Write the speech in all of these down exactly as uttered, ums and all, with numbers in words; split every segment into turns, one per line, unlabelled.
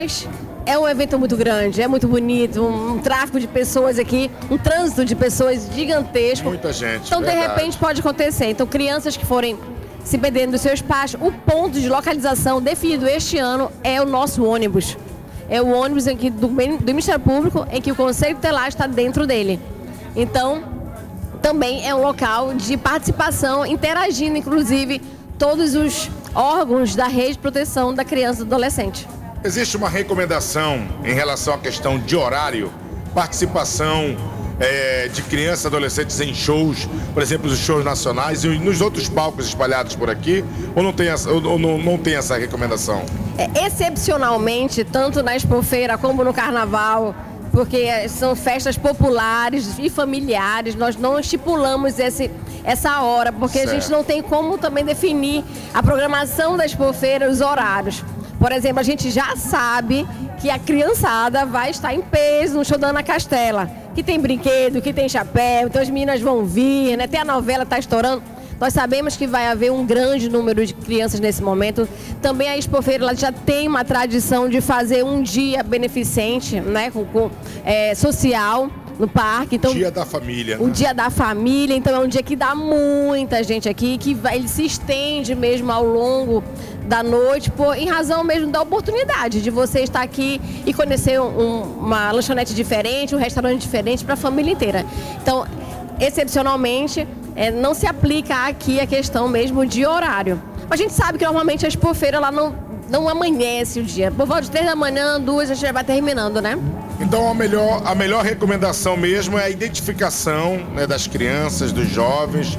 É um evento muito grande, é muito bonito, um, um tráfego de pessoas aqui, um trânsito de pessoas gigantesco.
Muita gente,
Então,
verdade.
de repente, pode acontecer. Então, crianças que forem se perdendo dos seus pais, o ponto de localização definido este ano é o nosso ônibus. É o ônibus em que, do, do Ministério Público, em que o Conselho Tutelar está dentro dele. Então, também é um local de participação, interagindo, inclusive, todos os órgãos da rede de proteção da criança e do adolescente.
Existe uma recomendação em relação à questão de horário, participação é, de crianças e adolescentes em shows, por exemplo, os shows nacionais e nos outros palcos espalhados por aqui, ou não tem essa, ou não, não tem essa recomendação?
É, excepcionalmente, tanto na Expofeira como no Carnaval, porque são festas populares e familiares, nós não estipulamos esse, essa hora, porque certo. A gente não tem como também definir a programação da Expofeira, os horários. Por exemplo, a gente já sabe que a criançada vai estar em peso no show da Ana Castela, que tem brinquedo, que tem chapéu, então as meninas vão vir, né? Tem a novela, tá estourando. Nós sabemos que vai haver um grande número de crianças nesse momento. Também a Expofeira ela já tem uma tradição de fazer um dia beneficente, né? Com, com, é, social no parque. Então,
Dia da Família, né?
O Dia da Família, então é um dia que dá muita gente aqui, que vai, ele se estende mesmo ao longo da noite, por, em razão mesmo da oportunidade de você estar aqui e conhecer um, uma lanchonete diferente, um restaurante diferente para a família inteira. Então, excepcionalmente, é, não se aplica aqui a questão mesmo de horário. A gente sabe que normalmente a Expofeira ela não, não amanhece o dia. Por volta de três da manhã, duas, a gente já vai terminando, né?
Então a melhor, a melhor recomendação mesmo é a identificação, né, das crianças, dos jovens,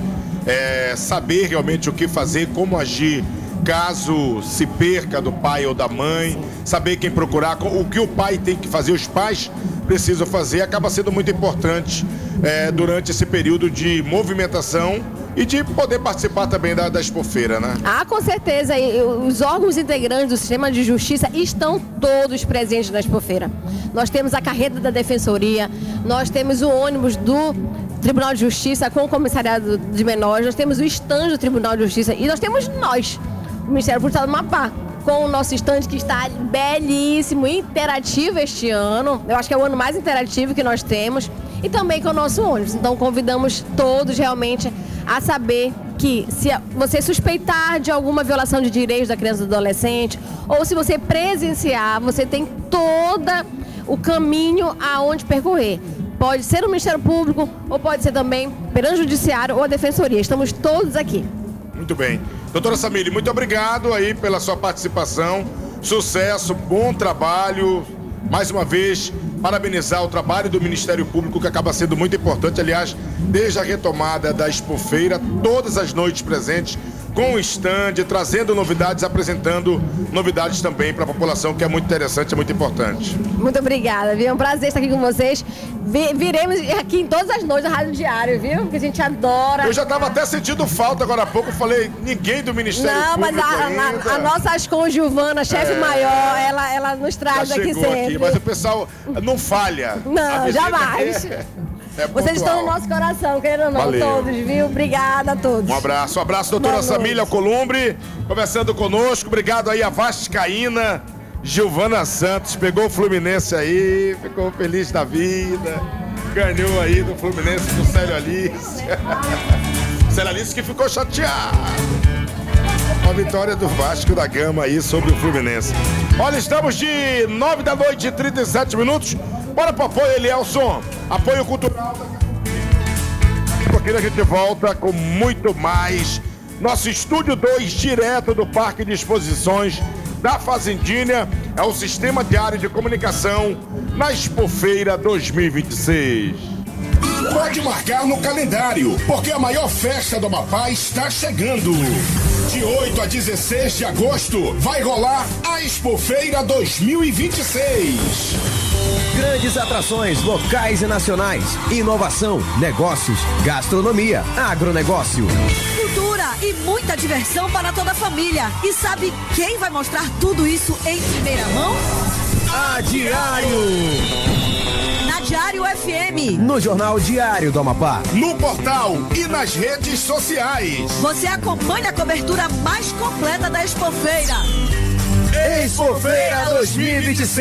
é, saber realmente o que fazer, como agir caso se perca do pai ou da mãe, saber quem procurar, o que o pai tem que fazer, os pais precisam fazer, acaba sendo muito importante é, durante esse período de movimentação e de poder participar também da, da Expofeira, né?
Ah, com certeza. Os órgãos integrantes do sistema de justiça estão todos presentes na Expofeira. Nós temos a carreta da Defensoria, nós temos o ônibus do Tribunal de Justiça com o Comissariado de Menores, nós temos o stand do Tribunal de Justiça e nós temos nós, o Ministério Público do Amapá, com o nosso stand que está belíssimo, interativo este ano. Eu acho que é o ano mais interativo que nós temos. E também com o nosso ônibus. Então convidamos todos realmente a saber que se você suspeitar de alguma violação de direitos da criança e do adolescente, ou se você presenciar, você tem todo o caminho aonde percorrer. Pode ser o Ministério Público, ou pode ser também perante o Judiciário ou a Defensoria. Estamos todos aqui.
Muito bem. Doutora Samile, muito obrigado aí pela sua participação. Sucesso, bom trabalho. Mais uma vez, parabenizar o trabalho do Ministério Público, que acaba sendo muito importante. Aliás, desde a retomada da Expofeira, todas as noites presentes, com o stand, trazendo novidades, apresentando novidades também para a população, que é muito interessante, é muito importante.
Muito obrigada, viu? É um prazer estar aqui com vocês. Viremos aqui em todas as noites da Rádio Diário, viu? Que a gente adora.
Eu já estava até sentindo falta agora há pouco, eu falei, ninguém do Ministério
Não,
Público
mas a, a, a nossa Ascom Giovana, chefe é, maior, ela, ela nos traz
já
aqui sempre.
Aqui, mas o pessoal não falha.
Não, jamais. É... É Vocês estão no nosso coração, querendo ou não, Valeu. Todos, viu? Obrigada a todos.
Um abraço, um abraço, doutora Samile Alcolumbre, conversando conosco. Obrigado aí a Vascaína, Giovana Santos, pegou o Fluminense aí, ficou feliz da vida, ganhou aí do Fluminense do Célio Alice. Célio Alice que ficou chateado. Uma vitória do Vasco da Gama aí sobre o Fluminense. Olha, estamos de nove da noite e trinta e sete minutos. Bora pro apoio, Elielson. Apoio cultural. Porque a gente volta com muito mais. Nosso Estúdio dois, direto do Parque de Exposições da Fazendinha. É o Sistema Diário de Comunicação na Expofeira dois mil e vinte e seis.
Pode marcar no calendário, porque a maior festa do Amapá está chegando. De oito a dezesseis de agosto, vai rolar a Expofeira dois mil e vinte e seis.
Grandes atrações locais e nacionais, inovação, negócios, gastronomia, agronegócio.
Cultura e muita diversão para toda a família. E sabe quem vai mostrar tudo isso em primeira mão?
A Diário.
Na Diário F M.
No Jornal Diário do Amapá.
No portal e nas redes sociais.
Você acompanha a cobertura mais completa da Expofeira.
Expofeira dois mil e vinte e seis.